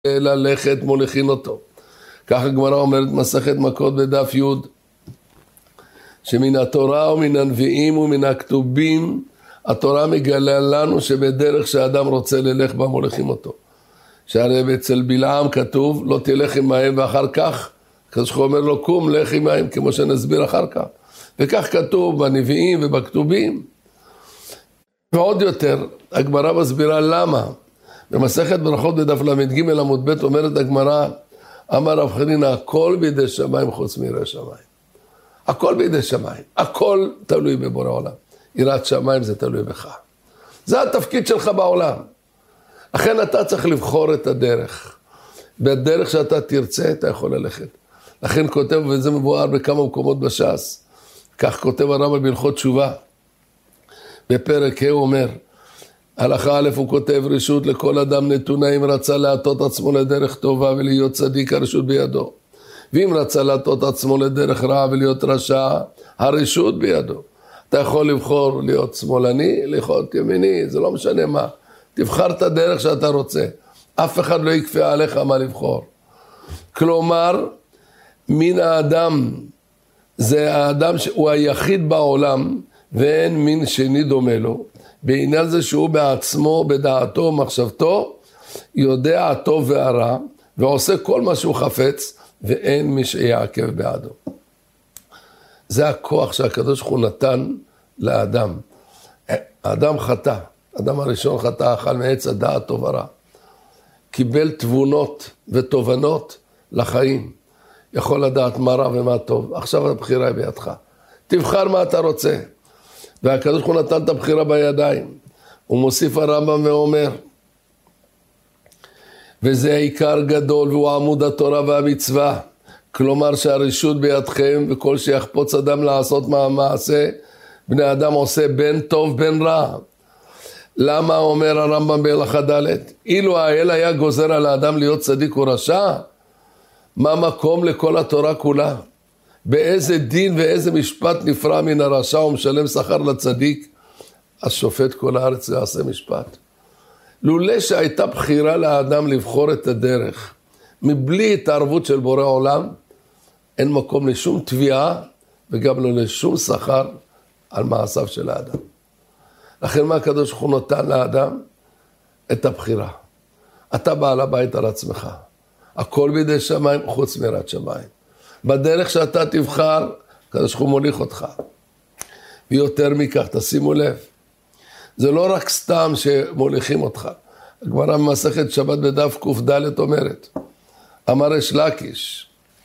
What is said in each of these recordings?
ללכת מוליכין אותו. ככה הגמרא אומרת מסכת מכות בדף י' שמן התורה ומן הנביאים ומן הכתובים התורה מגלה לנו שבדרך שהאדם רוצה ללך בה מוליכים אותו. שהרי אצל בלעם כתוב לא תלך עם מים ואחר כך כשהוא אומר לו קום לך עם מים כמו שנסביר אחר כך. וכך כתוב בנביאים ובכתובים. ועוד יותר הגמרא מסבירה למה. במסכת ברכות בדף למ"ג עמוד ב' אומרת הגמרא אמר רב חנינא הכל בידי שמיים חוץ מיראת שמיים. הכל בידי שמיים, הכל תלוי בבורא עולם. יראת שמיים זה תלוי בך. זה התפקיד שלך בעולם. לכן אתה צריך לבחור את הדרך. בדרך שאתה תרצה אתה יכול ללכת. לכן כותב, וזה מבואר בכמה מקומות בש"ס, כך כותב הרמב"ם בהלכות תשובה. בפרק הוא אומר, הלכה א' הוא כותב רשות לכל אדם נתונה אם רצה להטות עצמו לדרך טובה ולהיות צדיק הרשות בידו. ואם רצה להטות עצמו לדרך רעה ולהיות רשע, הרשות בידו. אתה יכול לבחור להיות שמאלני, להיות ימיני, זה לא משנה מה. תבחר את הדרך שאתה רוצה. אף אחד לא יקפה עליך מה לבחור. כלומר, מין האדם, זה האדם שהוא היחיד בעולם, ואין מין שני דומה לו. בעניין זה שהוא בעצמו, בדעתו ומחשבתו, יודע הטוב והרע, ועושה כל מה שהוא חפץ, ואין מי שיעכב בעדו. זה הכוח שהקדוש ברוך הוא נתן לאדם. האדם חטא, האדם הראשון חטא, אכל מעץ הדעת טוב ורע. קיבל תבונות ותובנות לחיים. יכול לדעת מה רע ומה טוב. עכשיו הבחירה היא בידך. תבחר מה אתה רוצה. והקדוש ברוך הוא נתן את הבחירה בידיים. הוא מוסיף הרמב"ם ואומר, וזה עיקר גדול והוא עמוד התורה והמצווה. כלומר שהרשות בידכם וכל שיחפוץ אדם לעשות מעשה, בני אדם עושה בין טוב בין רע. למה אומר הרמב"ם בהלכה ד' אילו האל היה גוזר על האדם להיות צדיק או רשע, מה מקום לכל התורה כולה? באיזה דין ואיזה משפט נפרע מן הרשע ומשלם שכר לצדיק? השופט כל הארץ יעשה משפט. לולא שהייתה בחירה לאדם לבחור את הדרך, מבלי התערבות של בורא עולם, אין מקום לשום תביעה וגם לא לשום שכר על מעשיו של האדם. לכן מה הקדוש ברוך הוא נתן לאדם? את הבחירה. אתה בעל הבית על עצמך. הכל בידי שמיים חוץ מיראת שמיים. בדרך שאתה תבחר, הקדוש ברוך הוא מוליך אותך. ויותר מכך, תשימו לב. זה לא רק סתם שמוליכים אותך. הגמרא במסכת שבת בדף קד אומרת, אמר יש לקיש,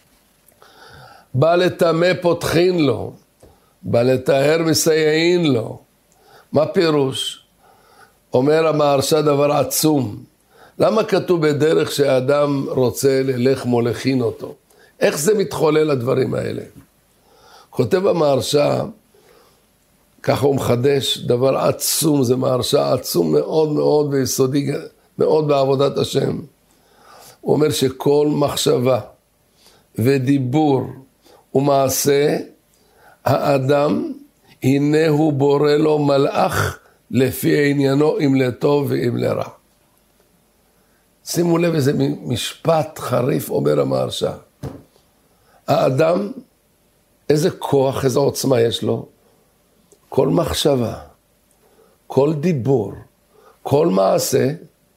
בא לטמא פותחין לו, בא לטהר מסייעין לו. מה פירוש? אומר המהרש"א דבר עצום. למה כתוב בדרך שהאדם רוצה ללך מוליכין אותו? איך זה מתחולל הדברים האלה? כותב המהרש"א, ככה הוא מחדש, דבר עצום, זה מהרש"א עצום מאוד מאוד ויסודי מאוד בעבודת השם. הוא אומר שכל מחשבה ודיבור ומעשה, האדם הנה הוא בורא לו מלאך לפי עניינו אם לטוב ואם לרע. שימו לב איזה משפט חריף אומר המהרש"א. האדם, איזה כוח, איזה עוצמה יש לו? כל מחשבה, כל דיבור, כל מעשה,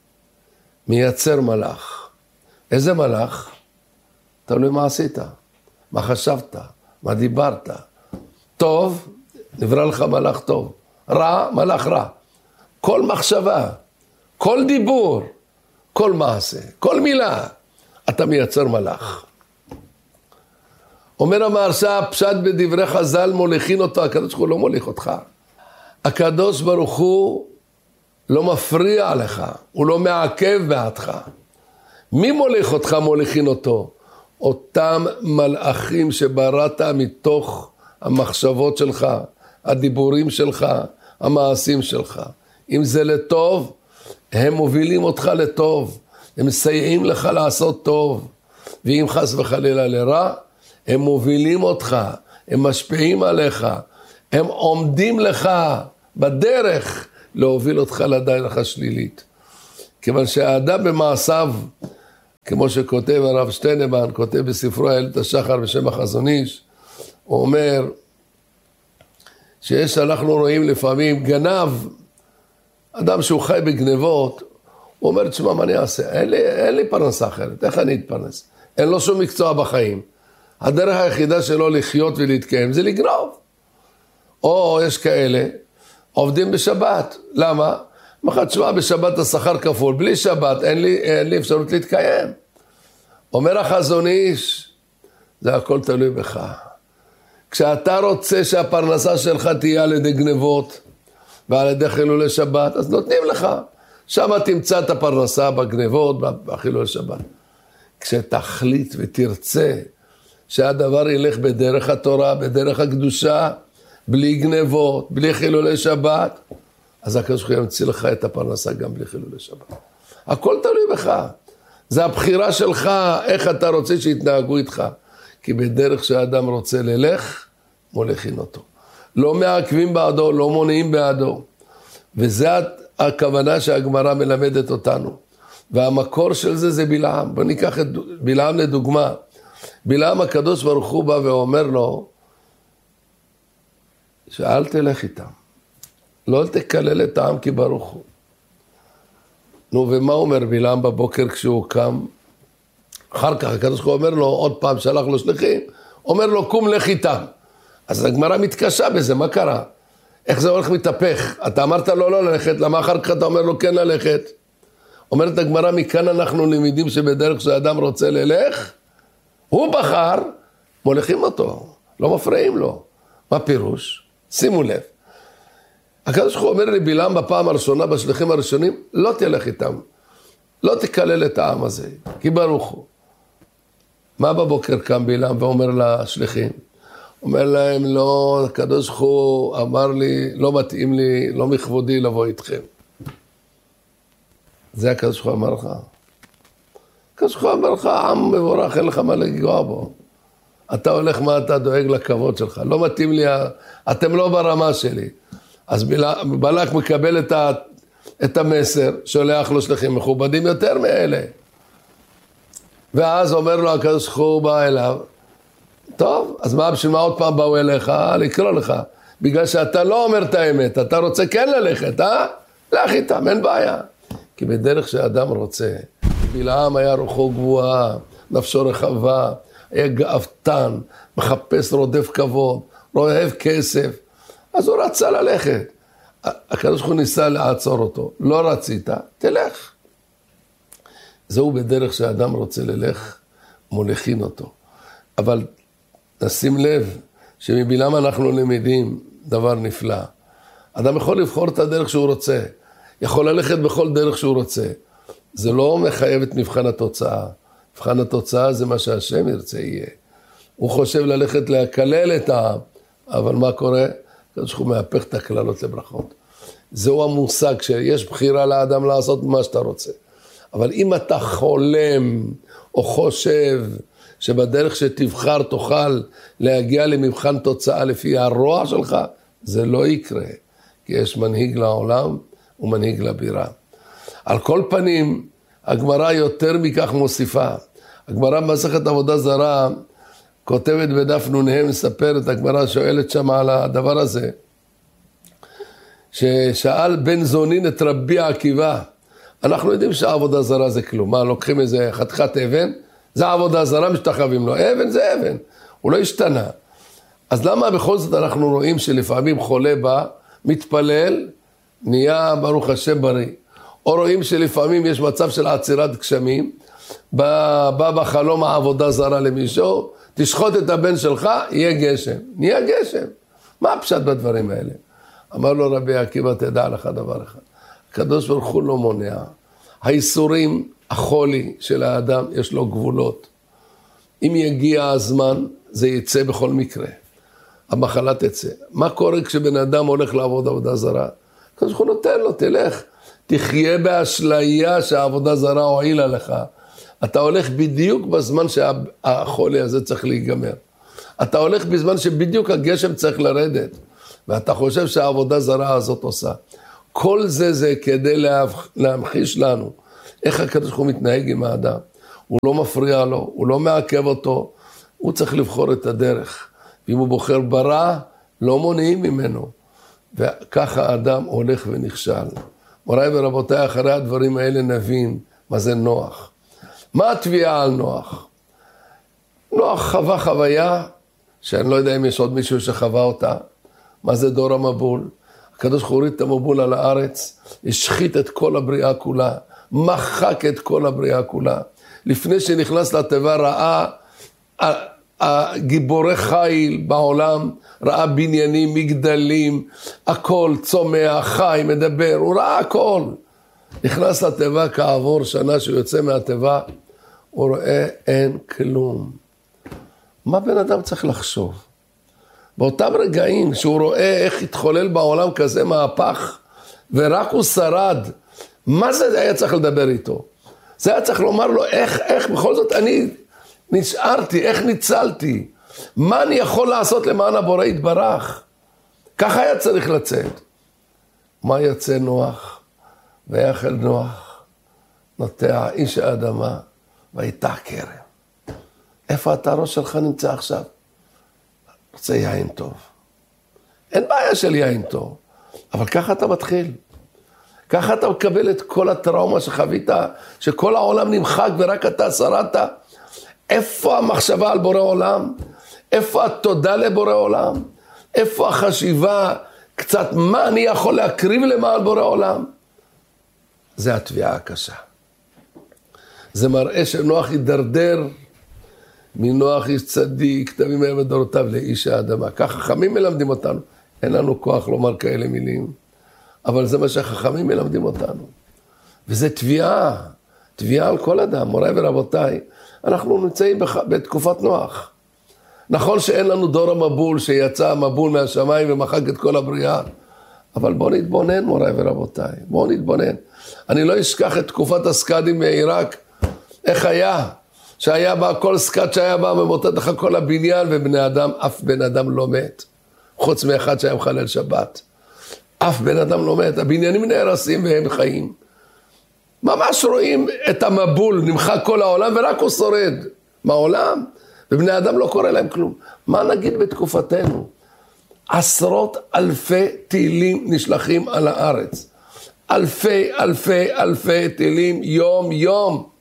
מייצר מלאך. איזה מלאך? תלוי מה עשית, מה חשבת, מה דיברת. טוב, נברא לך מלאך טוב. רע, מלאך רע. כל מחשבה, כל דיבור, כל מעשה, כל מילה, אתה מייצר מלאך. אומר המהרש"א, פשט בדברי חז"ל מוליכין אותו, הקדוש ברוך הוא לא מוליך אותך. הקדוש ברוך הוא לא מפריע לך, הוא לא מעכב בעדך. מי מוליך אותך מוליכין אותו? אותם מלאכים שבראת מתוך המחשבות שלך, הדיבורים שלך, המעשים שלך. אם זה לטוב, הם מובילים אותך לטוב, הם מסייעים לך לעשות טוב. ואם חס וחלילה לרע, הם מובילים אותך, הם משפיעים עליך, הם עומדים לך בדרך להוביל אותך לדרך השלילית. כיוון שהאדם במעשיו כמו שכותב הרב שטיינמן, כותב בספרו איילת השחר בשם החזון איש, הוא אומר אנחנו רואים לפעמים גנב, אדם שהוא חי בגנבות, הוא אומר, תשמע, מה אני אעשה? אין לי פרנסה אחרת, איך אני אתפרנס? אין לו שום מקצוע בחיים. הדרך היחידה שלו לחיות ולהתקיים זה לגנוב. או יש כאלה, עובדים בשבת. למה? תשמע, בשבת השכר כפול, בלי שבת אין לי אפשרות להתקיים. אומר החזון איש, זה הכל תלוי בך. כשאתה רוצה שהפרנסה שלך תהיה על ידי גנבות, ועל ידי חילולי שבת, אז נותנים לך. שם תמצא את הפרנסה בגנבות, בחילולי שבת. כשתחליט ותרצה שהדבר ילך בדרך התורה, בדרך הקדושה, בלי גנבות, בלי חילולי שבת, אז הקדוש ברוך הוא ימציא לך את הפרנסה גם בלי חילולי שבת. הכל תלוי בך. זה הבחירה שלך, איך אתה רוצה שיתנהגו איתך. כי בדרך שהאדם רוצה ללך, מולכים אותו. לא מעכבים בעדו, לא מונעים בעדו. וזה הכוונה שהגמרא מלמדת אותנו. והמקור של זה בלעם. בוא ניקח את בלעם לדוגמה. בלעם הקדוש ברוך הוא בא ואומר לו, שאל תלך איתם. לא תקלל את העם כי ברוך הוא. נו, ומה אומר בלעם בבוקר כשהוא קם? אחר כך הקדוש ברוך הוא אומר לו, עוד פעם שלח לו שליחים, אומר לו, קום לך איתם. אז הגמרא מתקשה בזה, מה קרה? איך זה הולך מתהפך? אתה אמרת לו לא ללכת, למה אחר כך אתה אומר לו כן ללכת? אומרת הגמרא, מכאן אנחנו למדים שבדרך שהאדם רוצה ללך, הוא בחר, מולכים אותו, לא מפריעים לו. מה פירוש? שימו לב. הקדוש ברוך הוא אומר לבלעם בפעם הראשונה, בשליחים הראשונים, לא תלך איתם, לא תקלל את העם הזה, כי ברוך הוא. מה בבוקר קם בלעם ואומר לשליחים? אומר להם, לא, הקדוש ברוך הוא אמר לי, לא מתאים לי, לא מכבודי לבוא איתכם. זה הקדוש ברוך הוא אמר לך. הקדוש ברוך הוא אמר לך, עם מבורך, אין לך מה לגוע בו. אתה הולך מה אתה דואג לכבוד שלך, לא מתאים לי, אתם לא ברמה שלי. אז בלק מקבל את המסר, שולח לו שליחים מכובדים יותר מאלה. ואז אומר לו הקדוש ברוך הוא בא אליו, טוב, אז מה בשביל מה עוד פעם באו אליך? לקרוא לך. בגלל שאתה לא אומר את האמת, אתה רוצה כן ללכת, לך איתם, אין בעיה. כי בדרך שאדם רוצה, בלעם היה רוחו גבוהה, נפשו רחבה, היה גאוותן, מחפש רודף כבוד, אוהב כסף, אז הוא רצה ללכת. הקדוש ברוך הוא ניסה לעצור אותו, לא רצית, תלך. זהו בדרך שאדם רוצה ללך, מוליכים אותו. אבל נשים לב שמבלעם אנחנו למדים דבר נפלא. אדם יכול לבחור את הדרך שהוא רוצה, יכול ללכת בכל דרך שהוא רוצה. זה לא מחייב את מבחן התוצאה. מבחן התוצאה זה מה שהשם ירצה יהיה. הוא חושב ללכת להקלל את העם, אבל מה קורה? הקדוש ברוך הוא מהפך את הכללות לברכות. זהו המושג שיש בחירה לאדם לעשות מה שאתה רוצה. אבל אם אתה חולם או חושב שבדרך שתבחר תוכל להגיע למבחן תוצאה לפי הרוע שלך, זה לא יקרה. כי יש מנהיג לעולם ומנהיג לבירה. על כל פנים, הגמרא יותר מכך מוסיפה. הגמרא במסכת עבודה זרה, כותבת בדף נ"ה, מספרת, הגמרא שואלת שם על הדבר הזה, ששאל בן זונין את רבי עקיבא, אנחנו יודעים שהעבודה זרה זה כלום, מה, לוקחים איזה חתיכת אבן, זה עבודה זרה, משתחווים לו, אבן זה אבן, הוא לא השתנה. אז למה בכל זאת אנחנו רואים שלפעמים חולה בא, מתפלל, נהיה ברוך השם בריא, או רואים שלפעמים יש מצב של עצירת גשמים, בא בחלום העבודה זרה למישהו, תשחוט את הבן שלך, יהיה גשם, נהיה גשם. מה הפשט בדברים האלה? אמר לו רבי עקיבא, תדע לך דבר אחד, הקדוש ברוך הוא לא מונע. האיסורים, החולי של האדם, יש לו גבולות. אם יגיע הזמן, זה יצא בכל מקרה. המחלה תצא. מה קורה כשבן אדם הולך לעבוד עבודה זרה? הקדוש ברוך הוא נותן לו, תלך. תחיה באשליה שהעבודה זרה הועילה לך. אתה הולך בדיוק בזמן שהחולי הזה צריך להיגמר. אתה הולך בזמן שבדיוק הגשם צריך לרדת. ואתה חושב שהעבודה זרה הזאת עושה. כל זה כדי להמחיש לנו איך הקדוש ברוך הוא מתנהג עם האדם. הוא לא מפריע לו, הוא לא מעכב אותו, הוא צריך לבחור את הדרך. ואם הוא בוחר ברע, לא מונעים ממנו. וככה האדם הולך ונכשל. מוריי ורבותיי, אחרי הדברים האלה נבין מה זה נוח. מה התביעה על נוח? נוח חווה חוויה, שאני לא יודע אם יש עוד מישהו שחווה אותה. מה זה דור המבול? הקדוש ברוך הוא הוריד את המבול על הארץ, השחית את כל הבריאה כולה, מחק את כל הבריאה כולה. לפני שנכנס לתיבה ראה גיבורי חיל בעולם, ראה בניינים, מגדלים, הכל צומח, חי, מדבר, הוא ראה הכל. נכנס לתיבה כעבור שנה שהוא יוצא מהתיבה, הוא רואה אין כלום. מה בן אדם צריך לחשוב? באותם רגעים שהוא רואה איך התחולל בעולם כזה מהפך, ורק הוא שרד, מה זה היה צריך לדבר איתו? זה היה צריך לומר לו, איך בכל זאת אני נשארתי, איך ניצלתי? מה אני יכול לעשות למען הבורא יתברך? ככה היה צריך לצאת. מה יצא נוח? ויחל נוח, נוטע איש האדמה, ויטע כרם. איפה אתה הראש שלך נמצא עכשיו? רוצה יין טוב. אין בעיה של יין טוב, אבל ככה אתה מתחיל. ככה אתה מקבל את כל הטראומה שחווית, שכל העולם נמחק ורק אתה שרדת. איפה המחשבה על בורא עולם? איפה התודה לבורא עולם? איפה החשיבה קצת מה אני יכול להקריב למען בורא עולם? זה התביעה הקשה. זה מראה שנוח ידרדר מנוח איש צדיק, כתבים מהם ודורותיו לאיש האדמה. כך חכמים מלמדים אותנו. אין לנו כוח לומר כאלה מילים, אבל זה מה שחכמים מלמדים אותנו. וזה תביעה, תביעה על כל אדם. מוריי ורבותיי, אנחנו נמצאים בתקופת נוח. נכון שאין לנו דור המבול שיצא המבול מהשמיים ומחק את כל הבריאה, אבל בואו נתבונן מוריי ורבותיי, בואו נתבונן. אני לא אשכח את תקופת הסקאדים מעיראק, איך היה? שהיה בה כל סקאט שהיה בה ממוטט לך כל הבניין, ובני אדם, אף בן אדם לא מת, חוץ מאחד שהיה מחלל שבת. אף בן אדם לא מת, הבניינים נהרסים והם חיים. ממש רואים את המבול, נמחק כל העולם ורק הוא שורד מהעולם, ובני אדם לא קורה להם כלום. מה נגיד בתקופתנו? עשרות אלפי טילים נשלחים על הארץ. אלפי טילים יום יום.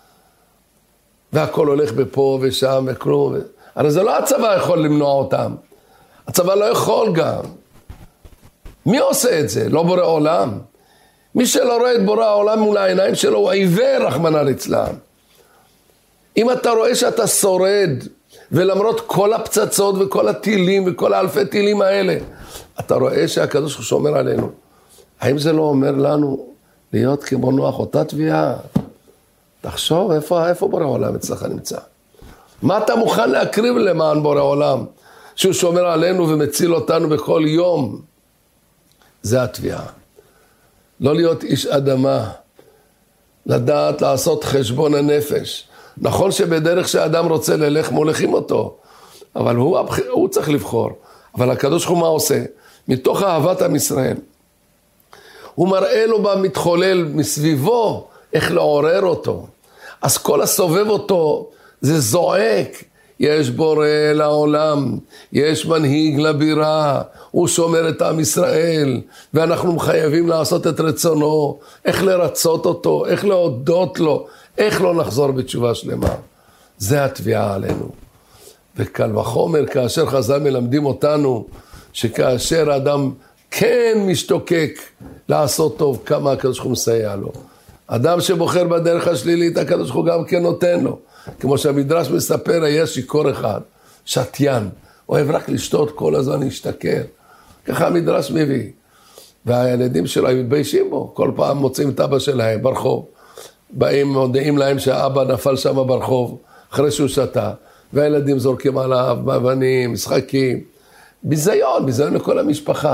והכל הולך בפה ושם וכלום. הרי זה לא הצבא יכול למנוע אותם. הצבא לא יכול גם. מי עושה את זה? לא בורא עולם. מי שלא רואה את בורא העולם מול העיניים שלו הוא עיוור, רחמנא ליצלן. אם אתה רואה שאתה שורד, ולמרות כל הפצצות וכל הטילים וכל האלפי טילים האלה, אתה רואה שהקדוש הוא שומר עלינו. האם זה לא אומר לנו להיות כמו נוח אותה תביעה? תחשוב איפה בורא העולם אצלך נמצא. מה אתה מוכן להקריב למען בורא העולם? שהוא שומר עלינו ומציל אותנו בכל יום. זה התביעה. לא להיות איש אדמה. לדעת לעשות חשבון הנפש. נכון שבדרך שהאדם רוצה ללך מולכים אותו. אבל הוא צריך לבחור. אבל הקדוש הוא מה עושה? מתוך אהבת עם ישראל. הוא מראה לו במתחולל מסביבו איך לעורר אותו. אז כל הסובב אותו זה זועק. יש בורא לעולם, יש מנהיג לבירה, הוא שומר את עם ישראל, ואנחנו חייבים לעשות את רצונו, איך לרצות אותו, איך להודות לו, איך לא נחזור בתשובה שלמה. זה התביעה עלינו. וקל וחומר כאשר חז"ל מלמדים אותנו, שכאשר האדם כן משתוקק לעשות טוב, כמה הקדוש ברוך הוא מסייע לו. אדם שבוחר בדרך השלילית, הקדוש ברוך הוא גם כן נותן לו. כמו שהמדרש מספר, היה שיכור אחד, שתיין, אוהב רק לשתות כל הזמן להשתכר. ככה המדרש מביא. והילדים שלו הם מתביישים בו, כל פעם מוצאים את אבא שלהם ברחוב. באים, מודיעים להם שהאבא נפל שם ברחוב, אחרי שהוא שתה. והילדים זורקים עליו, מאבנים, משחקים. ביזיון לכל המשפחה.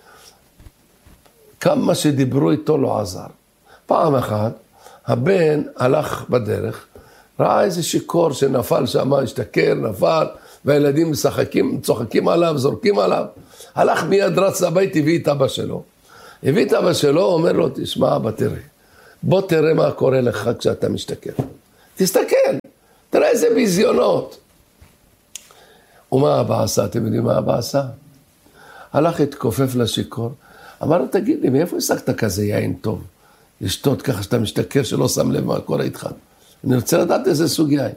כמה שדיברו איתו לא עזר. פעם אחת, הבן הלך בדרך, ראה איזה שיקור שנפל שם, השתכר, נפל, והילדים משחקים, צוחקים עליו, זורקים עליו. הלך מיד, רץ לבית, הביא את אבא שלו. הביא את אבא שלו, אומר לו, תשמע אבא, תראה. בוא תראה מה קורה לך כשאתה משתכר. תסתכל, תראה איזה ביזיונות. ומה אבא עשה? אתם יודעים מה אבא עשה? הלך התכופף לשיכור, אמר לו, תגיד לי, מאיפה השגת כזה יין טוב? לשתות ככה שאתה משתכר שלא שם לב מה קורה איתך. אני רוצה לדעת איזה סוג יין.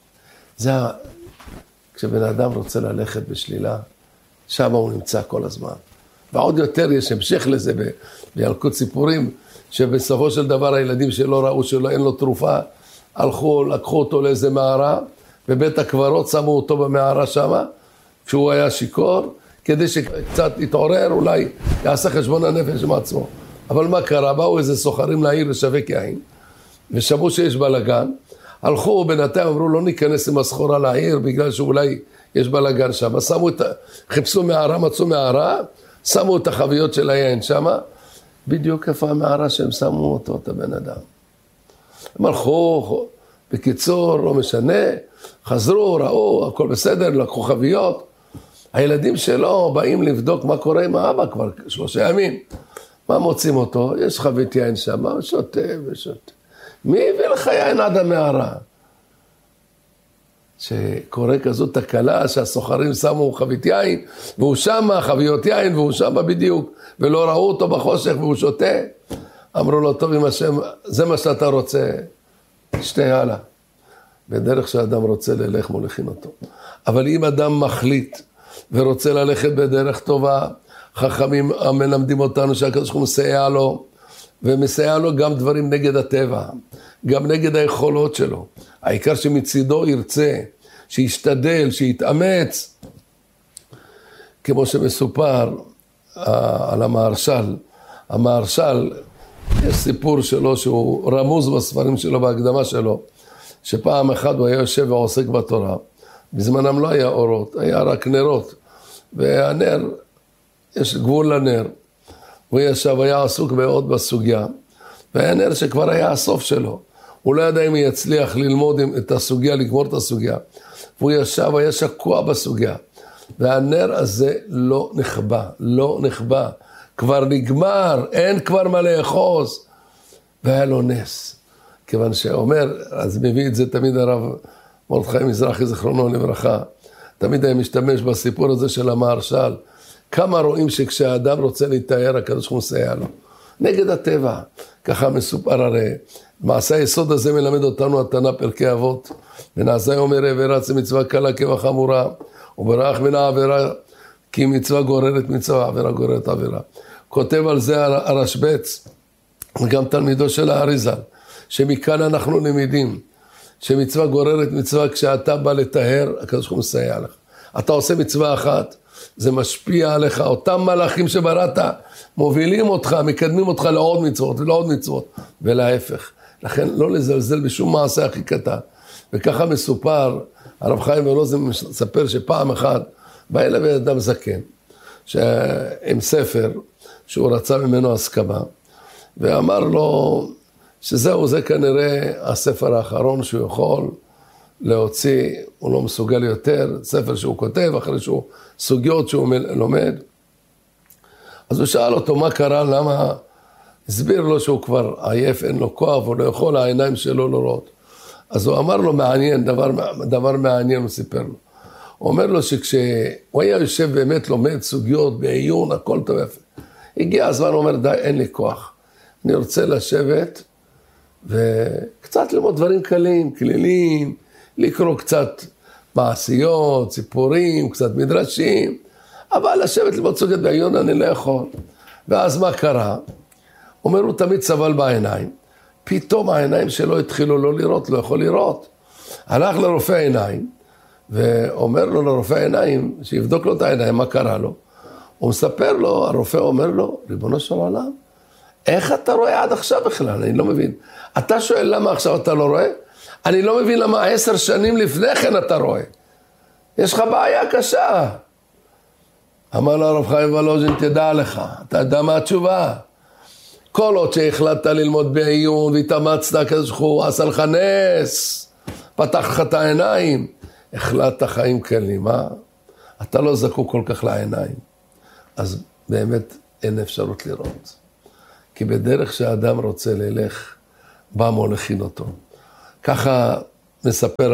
כשבן אדם רוצה ללכת בשלילה, שם הוא נמצא כל הזמן. ועוד יותר יש המשך לזה בילקוט סיפורים, שבסופו של דבר הילדים שלא ראו שאין לו תרופה, לקחו אותו לאיזה מערה, בבית הקברות שמו אותו במערה שם, כשהוא היה שיקור, כדי שקצת יתעורר, אולי יעשה חשבון הנפש מעצמו. אבל מה קרה? באו איזה סוחרים לעיר לשווק יין, ושמעו שיש בלגן, הלכו בינתיים, אמרו לא ניכנס עם הסחורה לעיר, בגלל שאולי יש בלגן שם. חיפשו מערה, מצאו מערה, שמו את החביות של היין שם, בדיוק איפה המערה שהם שמו אותו, את הבן אדם. הם הלכו, בקיצור, לא משנה, חזרו, ראו, הכל בסדר, לקחו חביות. הילדים שלו באים לבדוק מה קורה עם האבא כבר 3 ימים. מה מוצאים אותו? יש חבית יין שם, שותה ושותה. מי הביא לך יין עד המערה? שקורה כזו תקלה שהסוחרים שמו חבית יין, והוא שם, חביות יין, והוא שם בדיוק, ולא ראו אותו בחושך והוא שותה. אמרו לו, טוב עם השם, זה מה שאתה רוצה, תשתה הלאה. בדרך שאדם רוצה ללך מוליכים אותו. אבל אם אדם מחליט ורוצה ללכת בדרך טובה, חכמים מלמדים אותנו שהקדוש ברוך הוא מסייע לו, ומסייע לו גם דברים נגד הטבע, גם נגד היכולות שלו. העיקר שמצידו ירצה, שישתדל, שיתאמץ. כמו שמסופר על המהרש"ל, המהרש"ל, יש סיפור שלו שהוא רמוז בספרים שלו, בהקדמה שלו, שפעם אחת הוא היה יושב ועוסק בתורה, בזמנם לא היה אורות, היה רק נרות, והנר, יש גבול לנר, הוא ישב, היה עסוק מאוד בסוגיה, והיה נר שכבר היה הסוף שלו, הוא לא ידע אם הוא יצליח ללמוד את הסוגיה, לגמור את הסוגיה, והוא ישב, היה שקוע בסוגיה, והנר הזה לא נחבא, כבר נגמר, אין כבר מה לאחוז, והיה לו נס, כיוון שאומר, אז מביא את זה תמיד הרב מרדכי מזרחי זכרונו לברכה, תמיד היה משתמש בסיפור הזה של המהרש"ל, כמה רואים שכשהאדם רוצה להתאר, הקדוש ברוך הוא מסייע לו. נגד הטבע, ככה מסופר הרי, מעשה היסוד הזה מלמד אותנו התנא פרקי אבות, ונעשה אומר עבירה זה מצווה קלה כבחמורה, וברך מן העבירה, כי מצווה גוררת מצווה, עבירה גוררת עבירה. כותב על זה הרשב"ץ, וגם תלמידו של האריז"ל, שמכאן אנחנו למדים, שמצווה גוררת מצווה, כשאתה בא לטהר, הקדוש ברוך הוא מסייע לך. אתה עושה מצווה אחת, זה משפיע עליך, אותם מלאכים שבראת, מובילים אותך, מקדמים אותך לעוד מצוות ולעוד מצוות, ולהפך. לכן לא לזלזל בשום מעשה הכי קטן. וככה מסופר, הרב חיים ולוזן מספר שפעם אחת, בא אליו אדם זקן, עם ספר, שהוא רצה ממנו הסכמה, ואמר לו שזהו, זה כנראה הספר האחרון שהוא יכול להוציא, הוא לא מסוגל יותר, ספר שהוא כותב, אחרי שהוא סוגיות שהוא לומד. אז הוא שאל אותו מה קרה, למה, הסביר לו שהוא כבר עייף, אין לו כוח, הוא לא יכול, העיניים שלו לא רואות. אז הוא אמר לו מעניין, דבר מעניין הוא סיפר לו. הוא אומר לו שכשהוא היה יושב באמת לומד סוגיות בעיון, הכל טוב יפה. הגיע הזמן, הוא אומר, די, אין לי כוח. אני רוצה לשבת וקצת ללמוד דברים קלים, כלילים, לקרוא קצת מעשיות, סיפורים, קצת מדרשים, אבל לשבת ללמוד סוגיות בעיון אני לא יכול. ואז מה קרה? אומר, הוא תמיד סבל בעיניים. פתאום העיניים שלו התחילו לא לראות, לא יכול לראות. הלך לרופא העיניים, ואומר לו לרופא העיניים, שיבדוק לו את העיניים, מה קרה לו. הוא מספר לו, הרופא אומר לו, ריבונו של עולם, איך אתה רואה עד עכשיו בכלל? אני לא מבין. אתה שואל למה עכשיו אתה לא רואה? אני לא מבין למה 10 שנים לפני כן אתה רואה. יש לך בעיה קשה. אמר לו הרב חיים ולוז'ין, תדע לך, אתה יודע מה התשובה? כל עוד שהחלטת ללמוד בעיון והתאמצת כזכו, עשה לך נס, פתח לך את העיניים, החלטת חיים קלים, אתה לא זקוק כל כך לעיניים. אז באמת אין אפשרות לראות. כי בדרך שהאדם רוצה ללך, בא מולכין אותו. ככה מספר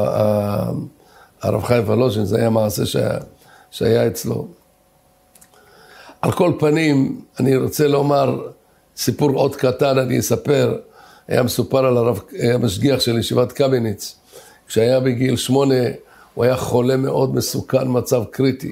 הרב חיים ולוז'ין, זה היה מעשה שהיה אצלו. על כל פנים, אני רוצה לומר סיפור עוד קטן, אני אספר, היה מסופר על המשגיח של ישיבת קמניץ, כשהיה בגיל 8, הוא היה חולה מאוד מסוכן, מצב קריטי,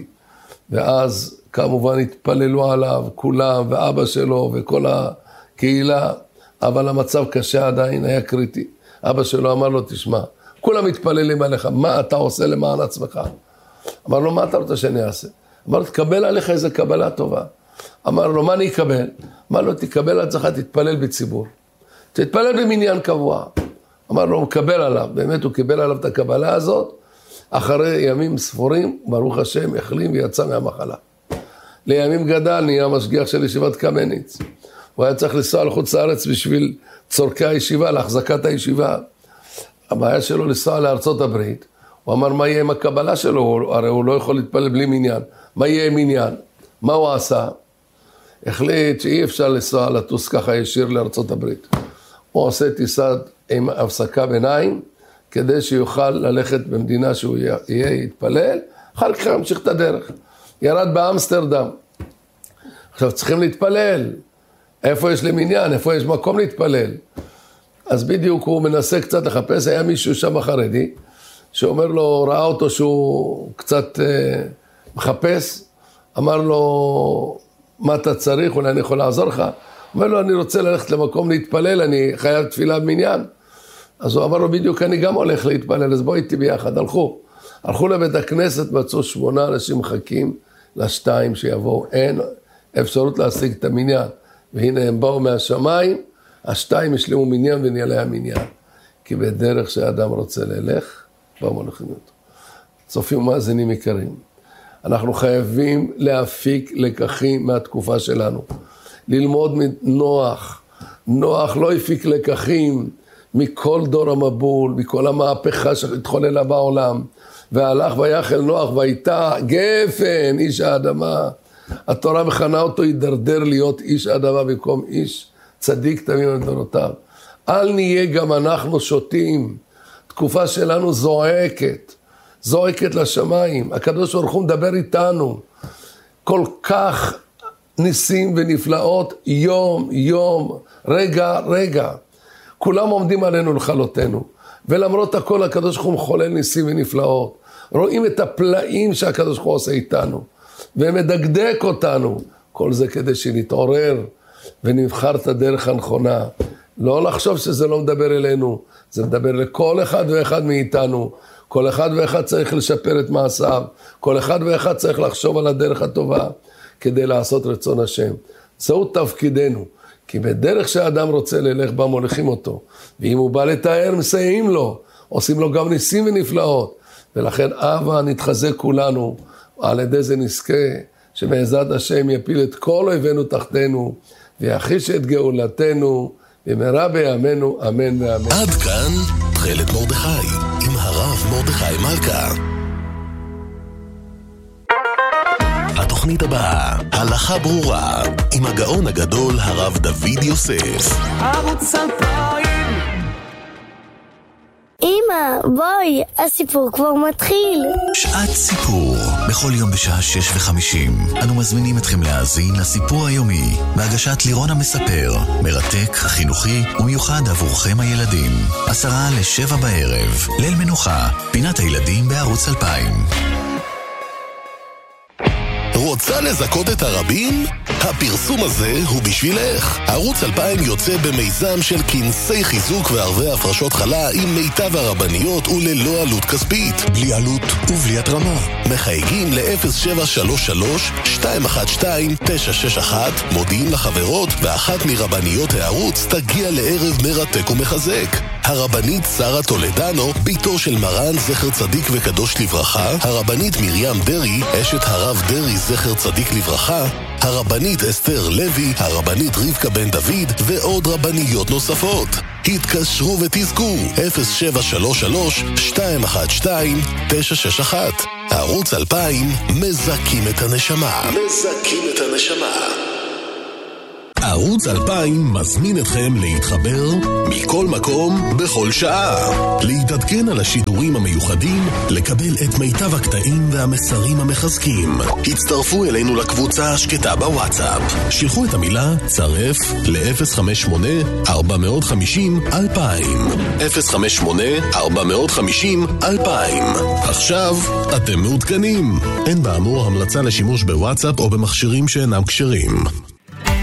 ואז כמובן התפללו עליו כולם, ואבא שלו וכל הקהילה, אבל המצב קשה עדיין, היה קריטי. אבא שלו אמר לו, תשמע, כולם מתפללים עליך, מה אתה עושה למען עצמך? אמר לו, מה אתה רוצה שאני אעשה? אמר לו, תקבל עליך איזו קבלה טובה. אמר לו, מה אני אקבל? אמר לו, תקבל על עצמך, תתפלל בציבור. תתפלל במניין קבוע. אמר לו, הוא קבל עליו, באמת הוא קיבל עליו את הקבלה הזאת, אחרי ימים ספורים, ברוך השם, החלים ויצא מהמחלה. לימים גדל, נהיה משגיח של ישיבת קמניץ. הוא היה צריך לנסוע לחוץ לארץ בשביל צורכי הישיבה, להחזקת הישיבה. הבעיה שלו לנסוע לארצות הברית, הוא אמר, מה יהיה עם הקבלה שלו? הרי הוא לא יכול להתפלל בלי מניין. מה יהיה עם מניין? מה הוא עשה? החליט שאי אפשר לנסוע לטוס ככה ישיר לארצות הברית. הוא עושה טיסה עם הפסקה ביניים, כדי שיוכל ללכת במדינה שהוא יהיה יתפלל, אחר כך ימשיך את הדרך. ירד באמסטרדם. עכשיו צריכים להתפלל. איפה יש למניין? איפה יש מקום להתפלל? אז בדיוק הוא מנסה קצת לחפש, היה מישהו שם חרדי, שאומר לו, ראה אותו שהוא קצת מחפש, אמר לו, מה אתה צריך? אולי אני יכול לעזור לך? אומר לו, אני רוצה ללכת למקום להתפלל, אני חייב תפילה במניין. אז הוא אמר לו, בדיוק אני גם הולך להתפלל, אז בוא איתי ביחד. הלכו לבית הכנסת, מצאו 8 אנשים מחכים ל2 שיבואו, אין אפשרות להשיג את המניין. והנה הם באו מהשמיים, 2 השלימו מניין ונהיה המניין. כי בדרך שהאדם רוצה ללך, במולכים אותו. צופים ומאזינים יקרים. אנחנו חייבים להפיק לקחים מהתקופה שלנו. ללמוד מנוח. נוח לא הפיק לקחים מכל דור המבול, מכל המהפכה שהתחוללה בעולם. והלך ויחל נוח והייתה גפן, איש האדמה. התורה מכנה אותו הידרדר להיות איש האדמה במקום איש צדיק תמים לדורותיו. אל נהיה גם אנחנו שותים. תקופה שלנו זועקת לשמיים. הקדוש ברוך הוא מדבר איתנו. כל כך ניסים ונפלאות, יום, רגע. כולם עומדים עלינו לכלותנו. ולמרות הכל הקדוש ברוך הוא מחולל ניסים ונפלאות. רואים את הפלאים שהקדוש ברוך הוא עושה איתנו. ומדקדק אותנו. כל זה כדי שנתעורר ונבחר את הדרך הנכונה. לא לחשוב שזה לא מדבר אלינו. זה מדבר לכל אחד ואחד מאיתנו. כל אחד ואחד צריך לשפר את מעשיו. כל אחד ואחד צריך לחשוב על הדרך הטובה. כדי לעשות רצון השם. זהו תפקידנו. כי בדרך שהאדם רוצה ללך בה מוליכים אותו. ואם הוא בא לתאר מסייעים לו. עושים לו גם ניסים ונפלאות. ולכן אבא נתחזק כולנו. על ידי זה נזכה שבעזרת השם יפיל את כל אויבינו תחתנו. ויחיש את גאולתנו. במהרה בימינו אמן ואמן. עד כאן תכלת מרדכי עם הרב מרדכי מלכה. התוכנית הבאה, הלכה ברורה, עם הגאון הגדול הרב דוד יוסף. ערוץ 2000. אמא, בואי, הסיפור כבר מתחיל. שעת סיפור, בכל יום בשעה 6:50. אנו מזמינים אתכם להאזין לסיפור היומי, בהגשת לירון המספר, מרתק, חינוכי ומיוחד עבורכם הילדים. 6:50 בערב, ליל מנוחה, פינת הילדים בערוץ 2000. רוצה לזכות את הרבים? הפרסום הזה הוא בשבילך. ערוץ 2000 יוצא במיזם של כנסי חיזוק וערבי הפרשות חלה עם מיטב הרבניות וללא עלות כספית. בלי עלות ובלי התרמה. מחייגים ל-0733-212-961, מודיעים לחברות, ואחת מרבניות הערוץ תגיע לערב מרתק ומחזק. הרבנית שרה טולדנו, ביתו של מרן זכר צדיק וקדוש לברכה, הרבנית מרים דרי, אשת הרב דרי זכר צדיק לברכה, הרבנית אסתר לוי, הרבנית רבקה בן דוד ועוד רבניות נוספות. התקשרו ותזכו 0733-212-961. ערוץ 2000 מזכים את הנשמה. ערוץ 2000 מזמין אתכם להתחבר מכל מקום, בכל שעה. להתעדכן על השידורים המיוחדים, לקבל את מיטב הקטעים והמסרים המחזקים. הצטרפו אלינו לקבוצה השקטה בוואטסאפ. שלחו את המילה צרף ל-058-450-2000. 058-450-2000. עכשיו אתם מעודכנים. אין באמור המלצה לשימוש בוואטסאפ או במכשירים שאינם כשרים.